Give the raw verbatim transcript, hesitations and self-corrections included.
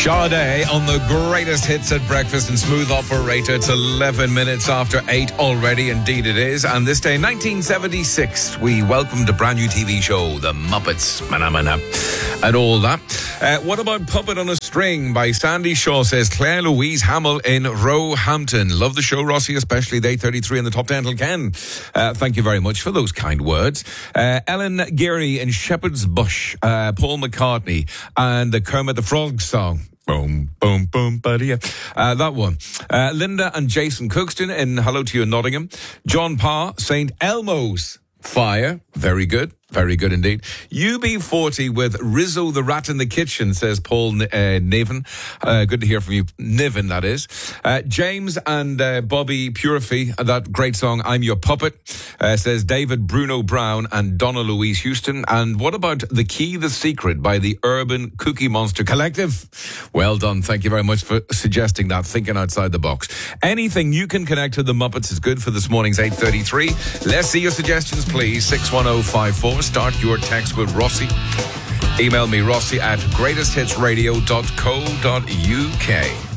Sade on the greatest hits at breakfast and Smooth Operator. It's eleven minutes after eight already. Indeed it is. And this day, nineteen seventy-six, we welcomed a brand new T V show, The Muppets, Manamana, and all that. Uh, what about Puppet on a String by Sandy Shaw, says Claire Louise Hamill in Roehampton. Love the show, Rossi, especially the eight thirty-three in the top ten till Ken. Uh, thank you very much for those kind words. Uh, Ellen Geary in Shepherd's Bush, uh, Paul McCartney, and the Kermit the Frog song. Boom, boom, boom, buddy. Uh, that one. Uh, Linda and Jason Cookston in Hello to You in Nottingham. John Parr, Saint Elmo's Fire. Very good. Very good indeed. U B forty with Rizzo the Rat in the Kitchen, says Paul uh, Niven. Uh, good to hear from you. Niven, that is. Uh, James and uh, Bobby Purify, that great song, I'm Your Puppet, uh, says David Bruno Brown and Donna Louise Houston. And what about The Key, The Secret by the Urban Cookie Monster Collective? Well done. Thank you very much for suggesting that, thinking outside the box. Anything you can connect to the Muppets is good for this morning's eight thirty-three. Let's see your suggestions, please. six one oh five four. Start your text with Rossi. Email me, Rossi at greatest hits radio dot co dot uk.